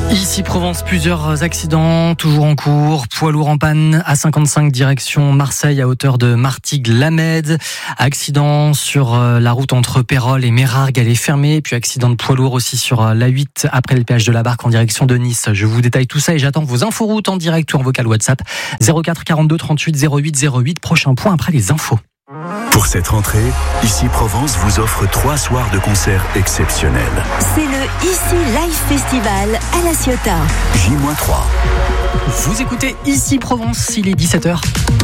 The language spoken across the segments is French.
Ici Provence, plusieurs accidents toujours en cours. Poids lourd en panne à 55 direction Marseille à hauteur de Martigues-Lamède. Accident sur la route entre Pérols et Mérargues, elle est fermée. Et puis accident de poids lourd aussi sur l'A8 après le péage de la Barque en direction de Nice. Je vous détaille tout ça et j'attends vos inforoutes en direct ou en vocal WhatsApp 04 42 38 08 08. Prochain point après les infos. Pour cette rentrée, Ici Provence vous offre 3 soirs de concerts exceptionnels. C'est le Ici Live Festival à La Ciotat. J-3. Vous écoutez Ici Provence, il est 17h.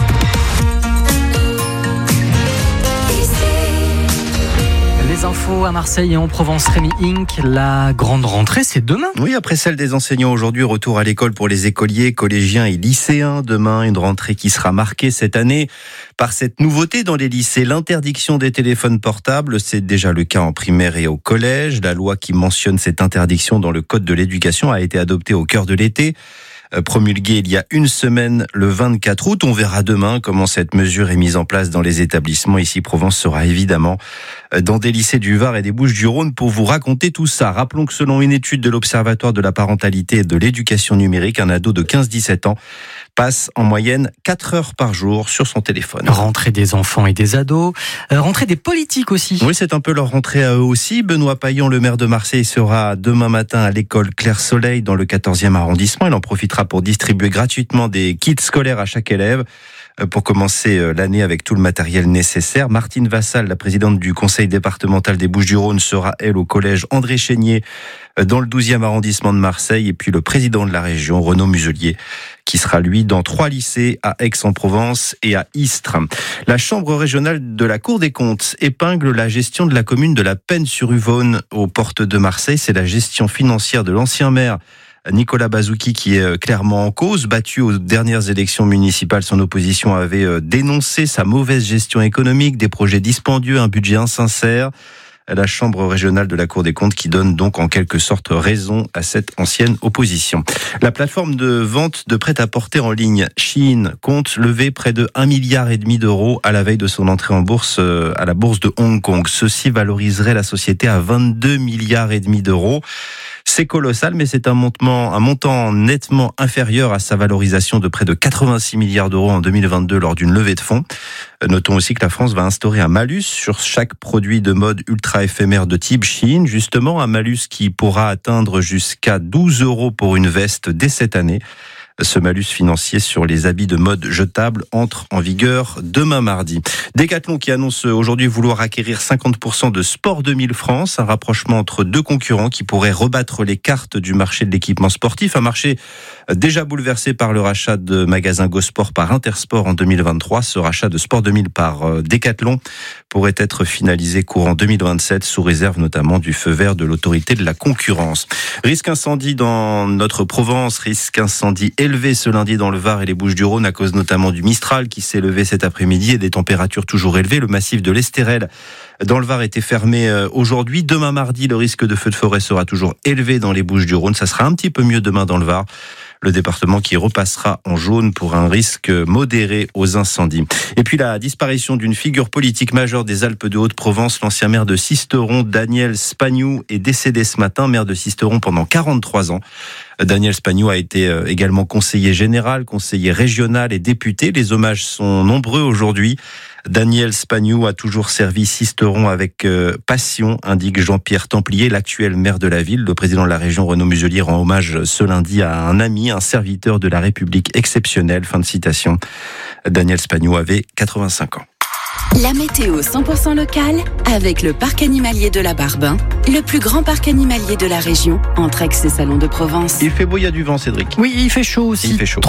Les infos à Marseille et en Provence, Rémi Inc. La grande rentrée, c'est demain. Oui, après celle des enseignants aujourd'hui, retour à l'école pour les écoliers, collégiens et lycéens. Demain, une rentrée qui sera marquée cette année par cette nouveauté dans les lycées, l'interdiction des téléphones portables. C'est déjà le cas en primaire et au collège. La loi qui mentionne cette interdiction dans le Code de l'éducation a été adoptée au cœur de l'été. Promulguée il y a une semaine, le 24 août. On verra demain comment cette mesure est mise en place dans les établissements. Ici, Provence sera évidemment dans des lycées du Var et des Bouches-du-Rhône pour vous raconter tout ça. Rappelons que selon une étude de l'Observatoire de la parentalité et de l'éducation numérique, un ado de 15-17 ans passe en moyenne 4 heures par jour sur son téléphone. Rentrée des enfants et des ados, rentrée des politiques aussi. Oui, c'est un peu leur rentrée à eux aussi. Benoît Payan, le maire de Marseille, sera demain matin à l'école Claire-Soleil dans le 14e arrondissement. Il en profitera pour distribuer gratuitement des kits scolaires à chaque élève pour commencer l'année avec tout le matériel nécessaire. Martine Vassal, la présidente du conseil départemental des Bouches-du-Rhône, sera elle au collège André Chénier dans le 12e arrondissement de Marseille, et puis le président de la région, Renaud Muselier, qui sera lui dans 3 lycées à Aix-en-Provence et à Istres. La chambre régionale de la Cour des comptes épingle la gestion de la commune de la Penne-sur-Yvonne aux portes de Marseille. C'est la gestion financière de l'ancien maire Nicolas Bazouki qui est clairement en cause. Battu aux dernières élections municipales, son opposition avait dénoncé sa mauvaise gestion économique, des projets dispendieux, un budget insincère. La chambre régionale de la Cour des comptes qui donne donc en quelque sorte raison à cette ancienne opposition. La plateforme de vente de prêt-à-porter en ligne Shein compte lever près de 1,5 milliard d'euros à la veille de son entrée en bourse à la bourse de Hong Kong. Ceci valoriserait la société à 22,5 milliards d'euros. C'est colossal, mais c'est un montant nettement inférieur à sa valorisation de près de 86 milliards d'euros en 2022 lors d'une levée de fonds. Notons aussi que la France va instaurer un malus sur chaque produit de mode ultra éphémère de type Shein. Justement, un malus qui pourra atteindre jusqu'à 12 euros pour une veste dès cette année. Ce malus financier sur les habits de mode jetables entre en vigueur demain mardi. Decathlon qui annonce aujourd'hui vouloir acquérir 50% de Sport 2000 France, un rapprochement entre 2 concurrents qui pourraient rebattre les cartes du marché de l'équipement sportif, un marché déjà bouleversé par le rachat de magasins Go-Sport par Intersport en 2023. Ce rachat de Sport 2000 par Decathlon pourrait être finalisé courant 2027 sous réserve notamment du feu vert de l'autorité de la concurrence. Risque incendie dans notre Provence, risque incendie élevé ce lundi dans le Var et les Bouches-du-Rhône à cause notamment du Mistral qui s'est levé cet après-midi et des températures toujours élevées. Le massif de l'Estérel dans le Var était fermé aujourd'hui. Demain mardi, le risque de feu de forêt sera toujours élevé dans les Bouches-du-Rhône. Ça sera un petit peu mieux demain dans le Var. Le département qui repassera en jaune pour un risque modéré aux incendies. Et puis la disparition d'une figure politique majeure des Alpes de Haute-Provence, l'ancien maire de Sisteron, Daniel Spagnou, est décédé ce matin, maire de Sisteron pendant 43 ans. Daniel Spagnou a été également conseiller général, conseiller régional et député. Les hommages sont nombreux aujourd'hui. Daniel Spagnou a toujours servi Sisteron avec passion, indique Jean-Pierre Templier, l'actuel maire de la ville. Le président de la région, Renaud Muselier, rend hommage ce lundi à un ami, un serviteur de la République exceptionnel. Fin de citation. Daniel Spagnou avait 85 ans. La météo 100% locale avec le parc animalier de la Barbin, le plus grand parc animalier de la région, entre Aix et Salon de Provence. Il fait beau, il y a du vent, Cédric. Oui, il fait chaud aussi. Il fait chaud.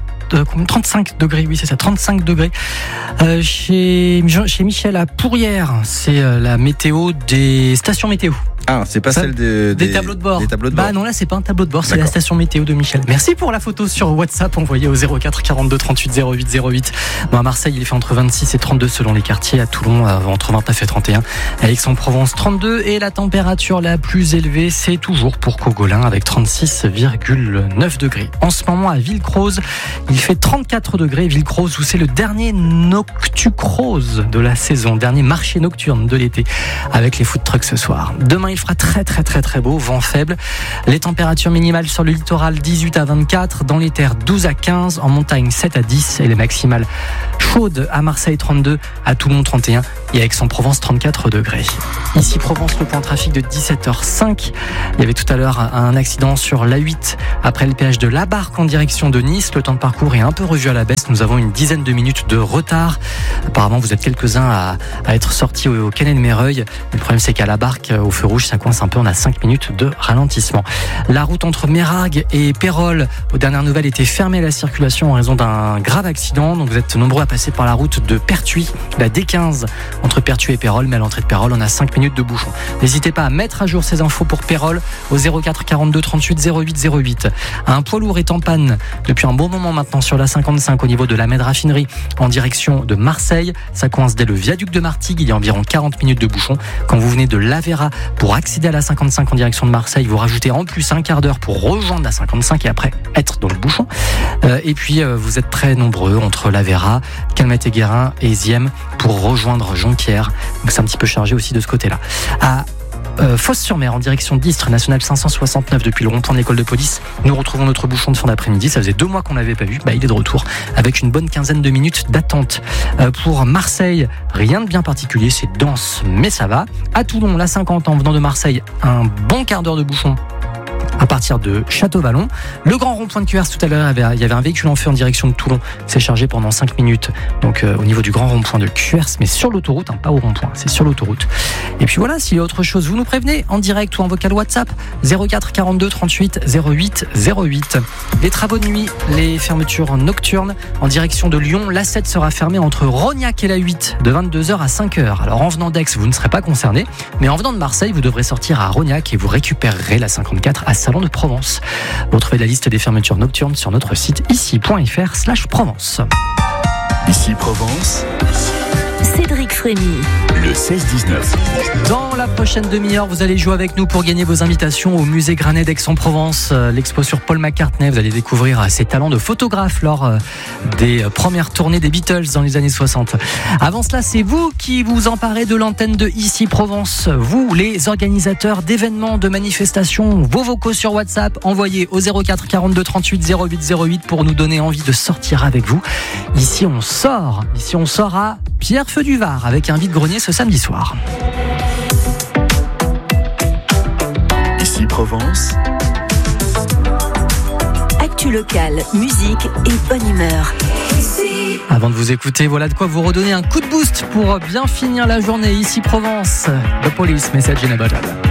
35 degrés, oui c'est ça, 35 degrés. Chez Michel à Pourrières, c'est la météo des stations météo. Ah, c'est pas ça, celle des tableaux de bord. Des tableaux de bord. Bah non, là c'est pas un tableau de bord, c'est D'accord. la station météo de Michel. Merci pour la photo sur WhatsApp envoyée au 04 42 38 08 08. Bon, à Marseille, il fait entre 26 et 32 selon les quartiers. À Toulon, entre 29 et 31. À Aix-en-Provence, 32. Et la température la plus élevée, c'est toujours pour Cogolin avec 36,9 degrés. En ce moment, à Villecroze, il Il fait 34 degrés, Villecroze, où c'est le dernier Noctucrose de la saison, dernier marché nocturne de l'été, avec les food trucks ce soir. Demain, il fera très beau, vent faible. Les températures minimales sur le littoral 18 à 24, dans les terres 12 à 15, en montagne 7 à 10 et les maximales chaudes à Marseille 32, à Toulon 31 et à Aix-en-Provence 34 degrés. Ici Provence, le point de trafic de 17h05. Il y avait tout à l'heure un accident sur l'A8 après le péage de La Barque en direction de Nice. Le temps de parcours est un peu revu à la baisse. Nous avons une dizaine de minutes de retard. Apparemment, vous êtes quelques-uns à être sortis au Canet de Méreuil. Le problème, c'est qu'à La Barque, au feu rouge, ça coince un peu. On a 5 minutes de ralentissement. La route entre Mérargues et Pérols, aux dernières nouvelles, était fermée à la circulation en raison d'un grave accident. Donc vous êtes nombreux à passer par la route de Pertuis, la D15 entre Pertuis et Pérols. Mais à l'entrée de Pérols, on a 5 minutes de bouchon. N'hésitez pas à mettre à jour ces infos pour Pérols au 04 42 38 08 08. Un poids lourd est en panne depuis un bon moment maintenant sur la 55 au niveau de la Med Raffinerie en direction de Marseille. Ça coince dès le viaduc de Martigues. Il y a environ 40 minutes de bouchon. Quand vous venez de l'Avera pour accéder à la 55 en direction de Marseille, vous rajoutez en plus un quart d'heure pour rejoindre la 55 et après être dans le bouchon. Et puis vous êtes très nombreux entre l'Avera, Calmette et Guérin et Ziem pour rejoindre Jonquière. Donc c'est un petit peu chargé aussi de ce côté-là. À Fos-sur-Mer en direction d'Istres, national 569 depuis le rond-point de l'école de police. Nous retrouvons notre bouchon de fin d'après-midi. Ça faisait 2 mois qu'on l'avait pas vu. Il est de retour avec une bonne quinzaine de minutes d'attente. Pour Marseille, rien de bien particulier. C'est dense, mais ça va. À Toulon, la 50 en venant de Marseille, un bon quart d'heure de bouchon à partir de Château-Vallon. Le grand rond-point de Cuers, tout à l'heure, il y avait un véhicule en feu en direction de Toulon. C'est chargé pendant 5 minutes. Donc au niveau du grand rond-point de Cuers, mais sur l'autoroute, pas au rond-point, c'est sur l'autoroute. Et puis voilà, s'il y a autre chose, vous nous prévenez en direct ou en vocal WhatsApp 04 42 38 08 08. Les travaux de nuit, les fermetures nocturnes en direction de Lyon. L'A7 sera fermée entre Rognac et la 8 de 22h à 5h. Alors en venant d'Aix, vous ne serez pas concerné, mais en venant de Marseille, vous devrez sortir à Rognac et vous récupérerez la 54 à Salon de Provence. Vous retrouvez la liste des fermetures nocturnes sur notre site ici.fr/Provence. Ici Provence, Cédric Frémy. le 16-19. Dans la prochaine demi-heure, vous allez jouer avec nous pour gagner vos invitations au musée Granet d'Aix-en-Provence. L'expo sur Paul McCartney, vous allez découvrir ses talents de photographe lors des premières tournées des Beatles dans les années 60. Avant cela, c'est vous qui vous emparez de l'antenne de Ici Provence. Vous, les organisateurs d'événements, de manifestations, vos vocaux sur WhatsApp, envoyez au 04 42 38 08 08 pour nous donner envie de sortir avec vous. Ici, on sort à Pierre-Feu-du-Var avec un vide-grenier ce samedi soir. Ici Provence, Actu locale, musique et bonne humeur. Avant de vous écouter, voilà de quoi vous redonner un coup de boost pour bien finir la journée. Ici Provence, The Police, Message in a Bottle.